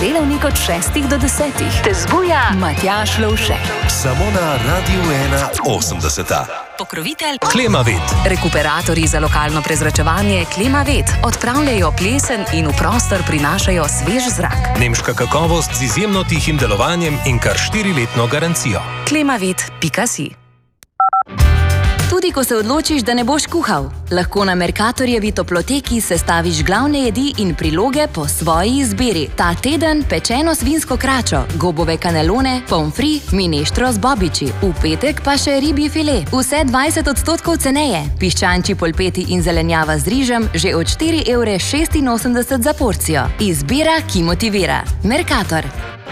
delavnik od 6 do 10. Te zbuja Matjaž Lovšek. Samo na Radiu 1 80. Pokrovitelj Klimavet. Rekuperatorji za lokalno prezračevanje Klimavet odpravljajo plesen in v prostor prinašajo svež zrak. Nemška kakovost z izjemno tihim delovanjem in kar 4-letno garancijo. Klimavet.si. Tudi ko se odločiš, da ne boš kuhal, lahko na Mercatorjevi toploteki sestaviš glavne jedi in priloge po svoji izbiri. Ta teden pečeno svinsko kračo, gobove kanelone, pomfri, mineštro z bobiči. V petek pa še ribji file. Vse 20% ceneje. Piščančji polpeti in zelenjava z rižem že od 4,86 € za porcijo. Izbira, ki motivira. Mercator.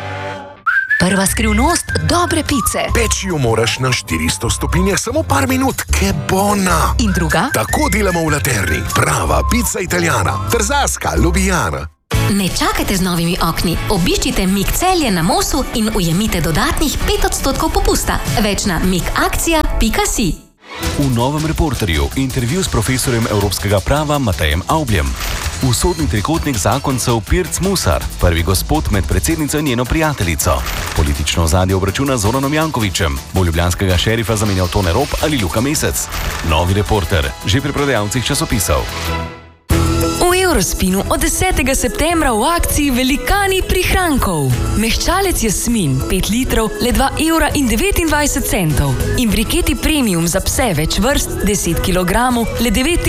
Prva skrivnost dobre pice. Peči jo moraš na 400 stopinjah samo par minut, ke bona. In druga? Tako delamo v Laterni. Prava pica italijana. Trzaska, lubijana. Ne čakajte z novimi okni. Obiščite Mik Celje na Mosu in ujemite dodatnih 5% popusta. Več na mikakcija.si. V novem Reporterju intervju s profesorjem evropskega prava Matejem Avbljem. Usodni trikotnik zakoncev Pirc Musar, prvi gospod med predsednico in njeno prijateljico. Politično ozadje obračuna z Zoranom Jankovićem, bo ljubljanskega šerifa zamenjal Tone Rop ali Luka Mesec. Novi Reporter, že pri prodajalcih časopisov. V Eurospinu od 10. septembra v akciji Velikani prihrankov. Mehčalec Jasmin 5 litrov le 2,29 €. In briketi premium za pse več vrst 10 kilogramov le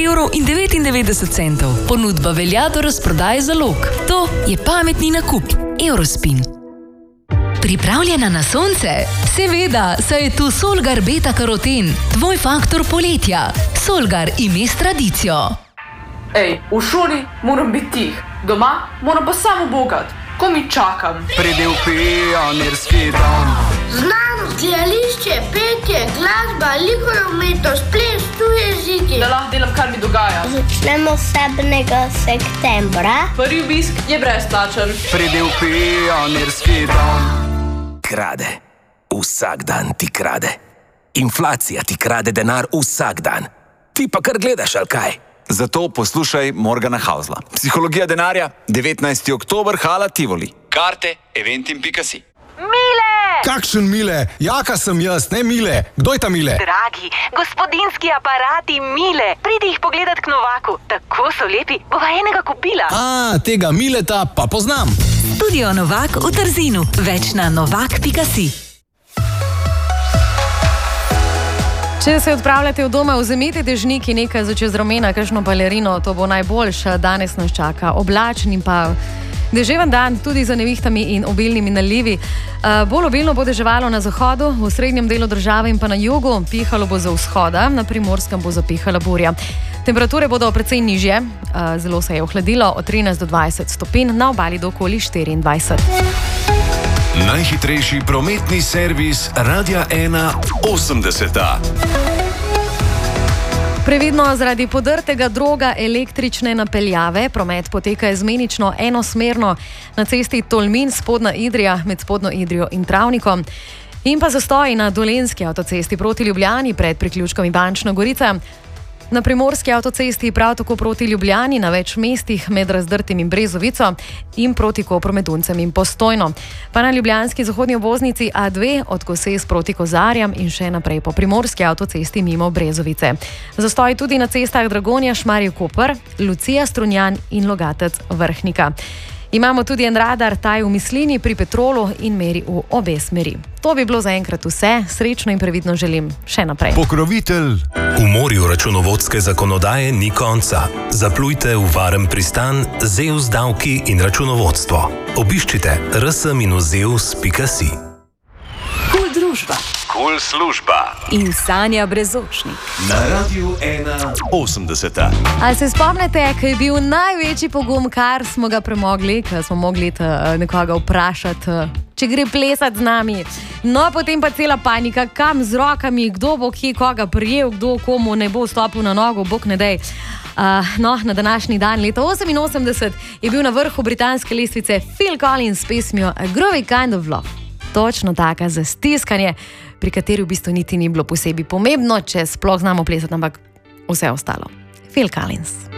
9,99 €. Ponudba velja do razprodaje zalog. To je pametni nakup. Eurospin. Pripravljena na sonce? Seveda, saj je tu Solgar Beta Karoten, tvoj faktor poletja. Solgar ime s tradicijo. Ej, v šoli moram biti tih, doma moram pa samo bogat. Ko mi čakam? Pride v pionirski dom. Znam gledališče, petje, glasba, likovna umetnost, ples, tuji jeziki. Da lahko delam, kar mi dogaja. Začnemo 7. septembra. Prvi obisk je brezplačen. Pride v pionirski dom. Krade. Vsak dan ti krade. Inflacija ti krade denar vsak dan. Ti pa kar gledaš, ali kaj? Zato poslušaj Morgana Hausla. Psihologija denarja, 19. oktober, Hala Tivoli. Karte, eventim.si. Mile! Kakšen Mile? Jaka sem jaz, ne Mile. Kdo je ta Mile? Dragi, gospodinski aparati Mile. Pridi jih pogledat k Novaku. Tako so lepi, bova enega kupila. Tega Mileta pa poznam. Studio Novak v Trzinu. Več na novak.si. Če se odpravljate v doma, vzemite dežnik in nekaj za čez ramena, kakšno balerino, to bo najboljše. Danes nas čaka oblačen in pa deževen dan, tudi za nevihtami in obilnimi nalivi. Bolj obilno bo deževalo na zahodu, v srednjem delu države in pa na jugu. Pihalo bo za vzhoda, na Primorskem bo zapihala burja. Temperature bodo precej nižje, zelo se je ohladilo, od 13 do 20 stopinj, na obali do okoli 24. Najhitrejši prometni servis Radia 1 80. Previdno, zaradi podrtega droga električne napeljave, promet poteka izmenično enosmerno na cesti Tolmin Spodnja Idrija med Spodnjo Idrijo in Travnikom in pa zastoji na Dolenjski avtocesti proti Ljubljani pred priključkom Ivančna Gorica. Na Primorski avtocesti prav tako proti Ljubljani na več mestih med Razdrtim in Brezovico in proti Kopru med Duncem in Postojno. Pa na ljubljanski zahodni obvoznici A2 od Koses proti Kozarjam in še naprej po Primorski avtocesti mimo Brezovice. Zastoj tudi na cestah Dragonja, Šmarje Koper, Lucija Strunjan in Logatec Vrhnika. Imamo tudi en radar, ta je v Mislini pri Petrolu in meri v obe smeri. To bi bilo zaenkrat vse, srečno in previdno želim še naprej. Pokrovitelj. V morju računovodske zakonodaje ni konca. Zaplujte v varen pristan Zeus davki in računovodstvo. Obiščite rs-zeus.si. Kul družba. Kul služba. In Sanja Brezočnik. Na Radiu 1 80. Ali se spomnite, ko je bil največji pogum, kar smo ga premogli, ko smo mogli nekoga vprašati, če gre plesati z nami. No, potem pa cela panika, kam z rokami, kdo bo kje koga prijel, kdo komu ne bo stopil na nogo, bog ne dej. Na današnji dan, leta 1988, je bil na vrhu britanske lestvice Phil Collins s pesmijo A Groovy Kind of Love. Točno taka za stiskanje, pri kateri v bistvu niti ni bilo posebej pomembno, če sploh znamo plesati, ampak vse ostalo. Phil Collins.